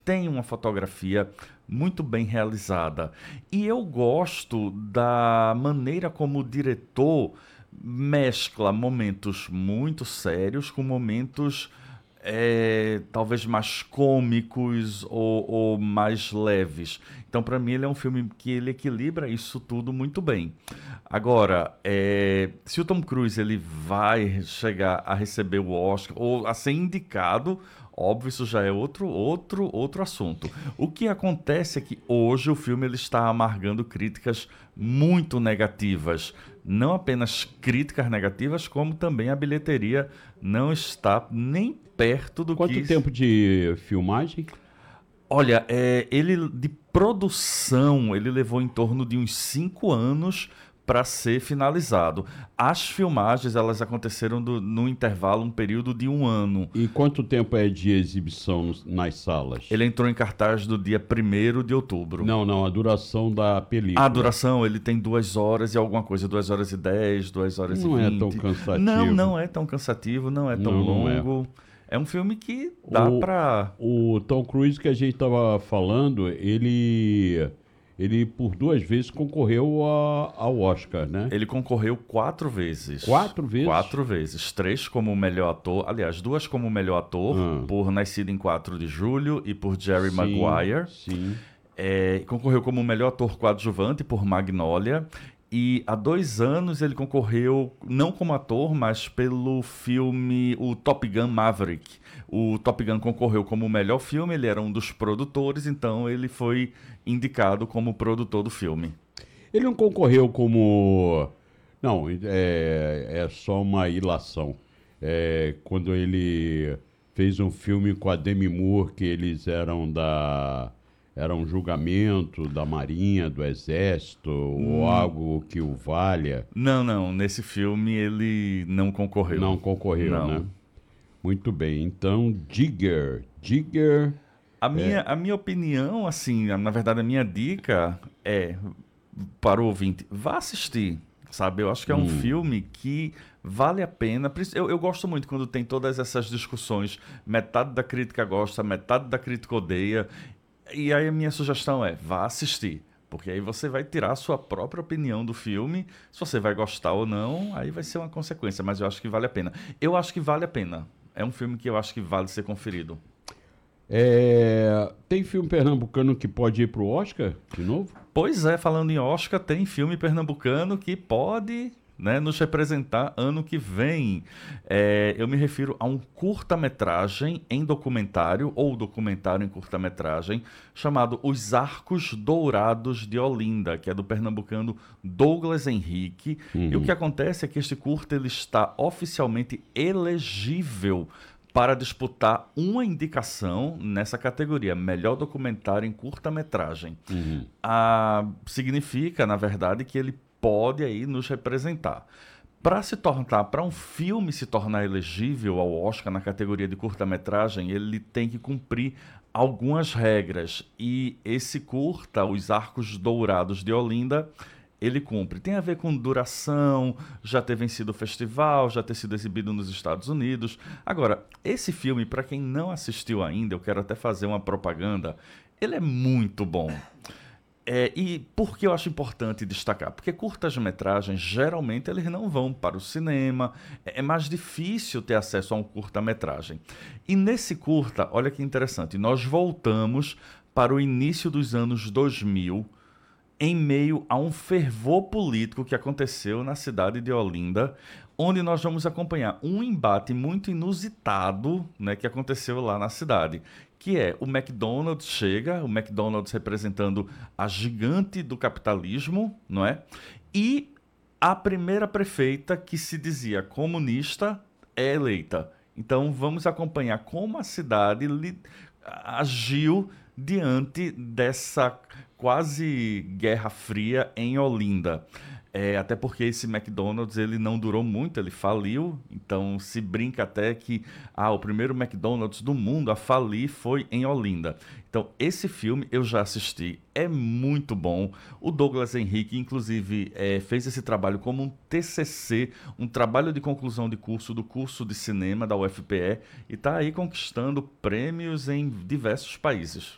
tem uma fotografia muito bem realizada. E eu gosto da maneira como o diretor mescla momentos muito sérios com momentos talvez mais cômicos ou mais leves. Então, para mim, ele é um filme que ele equilibra isso tudo muito bem. Agora, se o Tom Cruise ele vai chegar a receber o Oscar ou a ser indicado, óbvio, isso já é outro assunto. O que acontece é que hoje o filme ele está amargando críticas muito negativas. Não apenas críticas negativas, como também a bilheteria não está nem perto do Quanto que. tempo de filmagem? Olha, ele de produção, ele levou em torno de uns 5 anos para ser finalizado. As filmagens, elas aconteceram no intervalo, um período de 1 ano. E quanto tempo é de exibição nas salas? Ele entrou em cartaz do dia 1º de outubro. Não, não, a duração da A película. duração, ele tem 2 horas e alguma coisa, 2 horas e 10, 2 horas e Não é tão 20. Não, cansativo. não é tão cansativo, não é tão Não, não é. longo. É um filme que dá O, pra. o Tom Cruise que a gente estava falando, ele por 2 vezes concorreu ao Oscar, né? Ele concorreu 4 vezes. 4 vezes? 4 vezes. 3 como melhor ator. Aliás, 2 como melhor ator, Ah, por Nascido em 4 de Julho e por Jerry sim, Maguire. sim. Concorreu como melhor ator coadjuvante por Magnolia. E há 2 anos ele concorreu, não como ator, mas pelo filme o Top Gun Maverick. O Top Gun concorreu como melhor filme, ele era um dos produtores, então ele foi indicado como produtor do filme. Ele não concorreu como. Não, é só uma ilação. Quando ele fez um filme com a Demi Moore, que eles eram da. Era um julgamento da Marinha, do Exército, ou algo que o valha. Não, não, nesse filme ele não concorreu. Não concorreu, né? Não. Muito bem. Então, Digger. Digger. A minha opinião, assim, na verdade, a minha dica é para o ouvinte, vá assistir, sabe? Eu acho que é um Hum. filme que vale a pena. Eu gosto muito quando tem todas essas discussões. Metade da crítica gosta, metade da crítica odeia. E aí a minha sugestão é, vá assistir. Porque aí você vai tirar a sua própria opinião do filme. Se você vai gostar ou não, aí vai ser uma consequência. Mas eu acho que vale a pena. Eu acho que vale a pena. É um filme que eu acho que vale ser conferido. Tem filme pernambucano que pode ir pro Oscar de novo? Pois é, falando em Oscar, tem filme pernambucano que pode, né, nos representar ano que vem. Eu me refiro a um curta-metragem em documentário, ou documentário em curta-metragem, chamado Os Arcos Dourados de Olinda, que é do pernambucano Douglas Henrique. E o que Uhum. acontece é que este curta ele está oficialmente elegível para disputar uma indicação nessa categoria, melhor documentário em curta-metragem. Uhum. Significa, na verdade, que ele pode aí nos representar. Para um filme se tornar elegível ao Oscar na categoria de curta-metragem, ele tem que cumprir algumas regras. E esse curta, Os Arcos Dourados de Olinda, ele cumpre. Tem a ver com duração, já ter vencido o festival, já ter sido exibido nos Estados Unidos. Agora, esse filme, para quem não assistiu ainda, eu quero até fazer uma propaganda, ele é muito bom. E por que eu acho importante destacar? Porque curtas-metragens, geralmente, eles não vão para o cinema, é mais difícil ter acesso a um curta-metragem. E nesse curta, olha que interessante, nós voltamos para o início dos anos 2000, em meio a um fervor político que aconteceu na cidade de Olinda, onde nós vamos acompanhar um embate muito inusitado, né, que aconteceu lá na cidade, que é o McDonald's chega, o McDonald's representando a gigante do capitalismo, não é? E a primeira prefeita que se dizia comunista é eleita. Então vamos acompanhar como a cidade agiu diante dessa quase Guerra Fria em Olinda. Até porque esse McDonald's ele não durou muito, ele faliu, então se brinca até que o primeiro McDonald's do mundo a falir foi em Olinda. Então esse filme eu já assisti, é muito bom. O Douglas Henrique, inclusive, fez esse trabalho como um TCC, um trabalho de conclusão de curso do curso de cinema da UFPE e está aí conquistando prêmios em diversos países.